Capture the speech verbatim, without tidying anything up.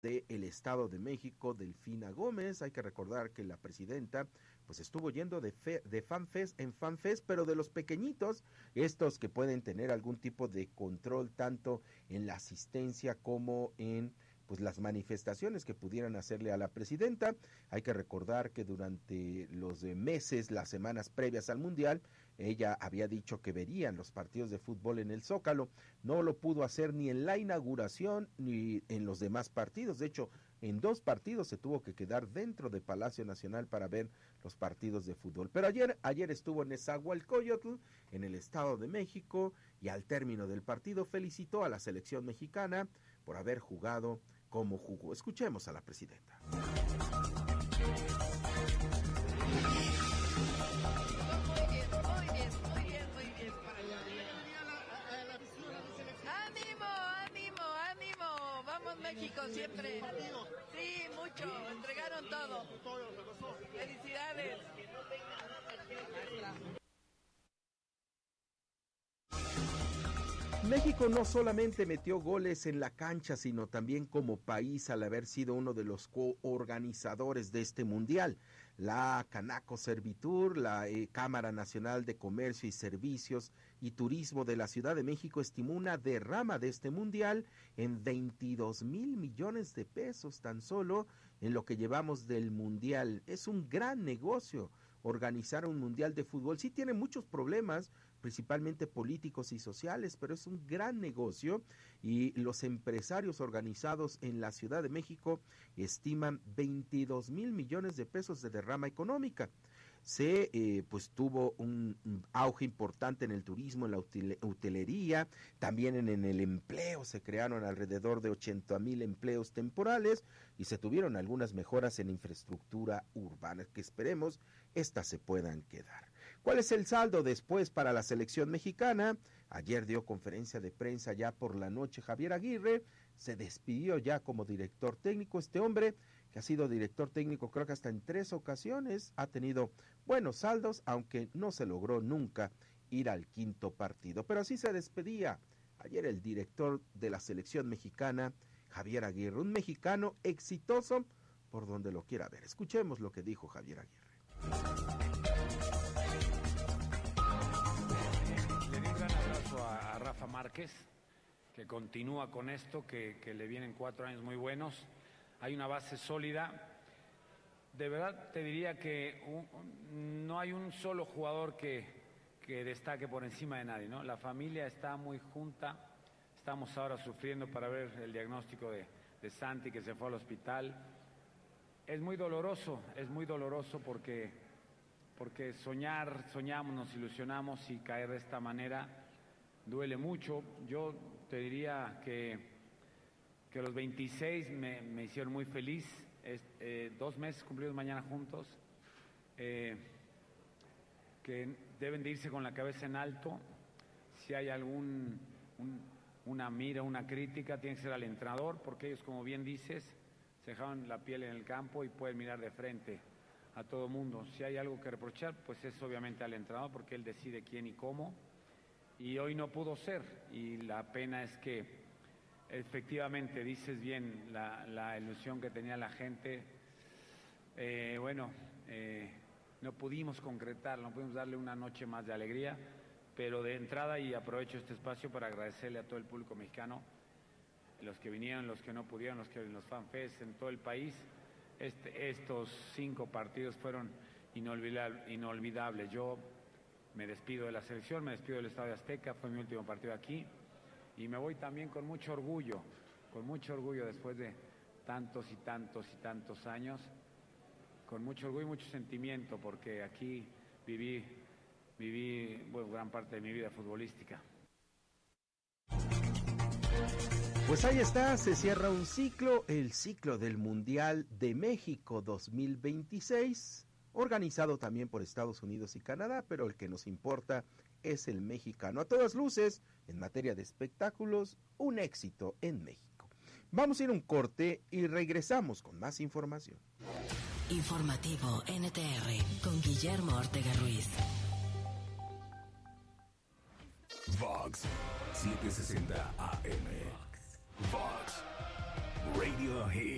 del Estado de México, Delfina Gómez. Hay que recordar que la presidenta pues estuvo yendo de, fe, de FanFest en FanFest, pero de los pequeñitos, estos que pueden tener algún tipo de control tanto en la asistencia como en pues las manifestaciones que pudieran hacerle a la presidenta. Hay que recordar que durante los meses, las semanas previas al Mundial, ella había dicho que verían los partidos de fútbol en el Zócalo. No lo pudo hacer ni en la inauguración ni en los demás partidos. De hecho, en dos partidos se tuvo que quedar dentro de Palacio Nacional para ver los partidos de fútbol. Pero ayer, ayer estuvo en Nezahualcóyotl, en el Estado de México, y al término del partido felicitó a la selección mexicana por haber jugado como jugó. Escuchemos a la presidenta. ¡Ánimo, ánimo, ánimo! ¡Vamos México siempre! Sí, mucho, entregaron todo. ¡Felicidades! México no solamente metió goles en la cancha, sino también como país al haber sido uno de los coorganizadores de este mundial. La Canaco Servitur, la eh, Cámara Nacional de Comercio y Servicios y Turismo de la Ciudad de México estimó una derrama de este mundial en veintidós mil millones de pesos tan solo en lo que llevamos del mundial. Es un gran negocio organizar un mundial de fútbol. Sí tiene muchos problemas, principalmente políticos y sociales, pero es un gran negocio y los empresarios organizados en la Ciudad de México estiman veintidós mil millones de pesos de derrama económica. Se eh, pues tuvo un, un auge importante en el turismo, en la hotel, hotelería, también en, en el empleo. Se crearon alrededor de ochenta mil empleos temporales y se tuvieron algunas mejoras en infraestructura urbana que esperemos estas se puedan quedar. ¿Cuál es el saldo después para la selección mexicana? Ayer dio conferencia de prensa ya por la noche Javier Aguirre, se despidió ya como director técnico. Este hombre que ha sido director técnico creo que hasta en tres ocasiones, ha tenido buenos saldos, aunque no se logró nunca ir al quinto partido. Pero así se despedía ayer el director de la selección mexicana, Javier Aguirre, un mexicano exitoso por donde lo quiera ver. Escuchemos lo que dijo Javier Aguirre. Le di un gran abrazo a, a Rafa Márquez, que continúa con esto, que, que le vienen cuatro años muy buenos. Hay una base sólida. De verdad te diría que un, no hay un solo jugador que, que destaque por encima de nadie, ¿no? La familia está muy junta. Estamos ahora sufriendo para ver el diagnóstico de, de Santi, que se fue al hospital. Es muy doloroso, es muy doloroso porque, porque soñar, soñamos, nos ilusionamos y caer de esta manera duele mucho. Yo te diría que que los veintiséis me, me hicieron muy feliz, es, eh, dos meses cumplidos mañana juntos, eh, que deben de irse con la cabeza en alto. Si hay algún un, una mira, una crítica, tiene que ser al entrenador, porque ellos, como bien dices, se dejaron la piel en el campo y pueden mirar de frente a todo mundo. Si hay algo que reprochar, pues es obviamente al entrenador, porque él decide quién y cómo, y hoy no pudo ser, y la pena es que efectivamente, dices bien, la, la ilusión que tenía la gente, eh, bueno, eh, no pudimos concretarlo, no pudimos darle una noche más de alegría, pero de entrada, y aprovecho este espacio para agradecerle a todo el público mexicano, los que vinieron, los que no pudieron, los que en los FanFest en todo el país, este, estos cinco partidos fueron inolvidables, inolvidables. Yo me despido de la selección, me despido del Estadio Azteca, fue mi último partido aquí. Y me voy también con mucho orgullo, con mucho orgullo después de tantos y tantos y tantos años, con mucho orgullo y mucho sentimiento, porque aquí viví, viví bueno, gran parte de mi vida futbolística. Pues ahí está, se cierra un ciclo, el ciclo del Mundial de México dos mil veintiséis, organizado también por Estados Unidos y Canadá, pero el que nos importa es el mexicano. A todas luces, en materia de espectáculos, un éxito en México. Vamos a ir a un corte y regresamos con más información. Informativo N T R con Guillermo Ortega Ruiz. Vox setecientos sesenta A M. Vox Radio Hit.